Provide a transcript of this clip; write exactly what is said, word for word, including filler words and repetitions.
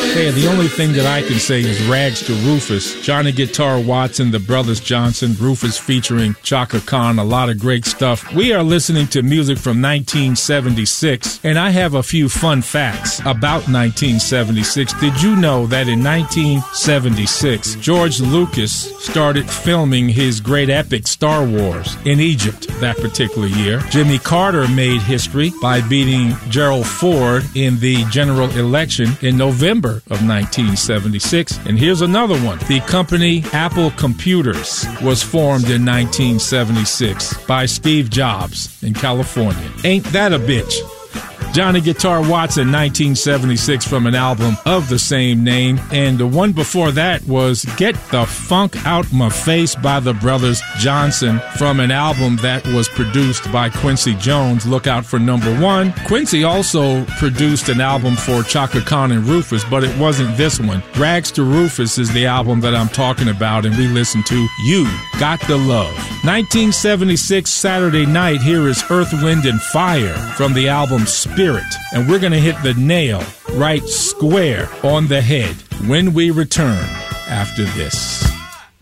Hey, the only thing that I can say is Rags to Rufus. Johnny Guitar Watson, the Brothers Johnson, Rufus featuring Chaka Khan, a lot of great stuff. We are listening to music from nineteen seventy-six, and I have a few fun facts about nineteen seventy-six. Did you know that in nineteen seventy-six, George Lucas started filming his great epic Star Wars in Egypt that particular year? Jimmy Carter made history by beating Gerald Ford in the general election in November of nineteen seventy-six. And here's another one. The company Apple Computers was formed in nineteen seventy-six by Steve Jobs in California. Ain't that a bitch? Johnny Guitar Watson, nineteen seventy-six, from an album of the same name. And the one before that was Get the Funk Out My Face by the Brothers Johnson, from an album that was produced by Quincy Jones. Look out for number one. Quincy also produced an album for Chaka Khan and Rufus, but it wasn't this one. Rags to Rufus is the album that I'm talking about, and we listen to You Got the Love. nineteen seventy-six, Saturday night, here is Earth, Wind, and Fire from the album Spirit. And we're going to hit the nail right square on the head when we return after this.